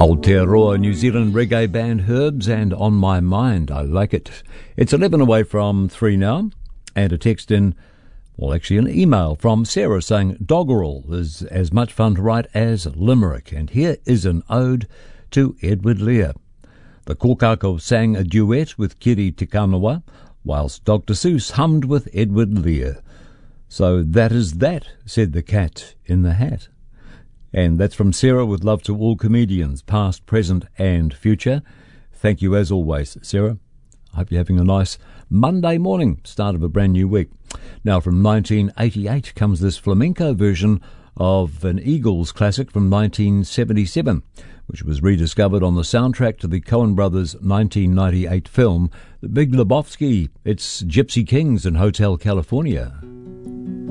Aotearoa New Zealand reggae band Herbs and On My Mind. I like it. It's 11 away from 3 now, and a text in, well, actually an email from Sarah saying Doggerel is as much fun to write as Limerick, and here is an ode to Edward Lear. The Kōkako sang a duet with Kiri Tikanawa, whilst Dr. Seuss hummed with Edward Lear. So that is that, said the cat in the hat. And that's from Sarah, with love to all comedians, past, present and future. Thank you as always, Sarah. I hope you're having a nice Monday morning, start of a brand new week. Now from 1988 comes this flamenco version of an Eagles classic from 1977, which was rediscovered on the soundtrack to the Coen Brothers' 1998 film, The Big Lebowski. It's Gypsy Kings in Hotel California.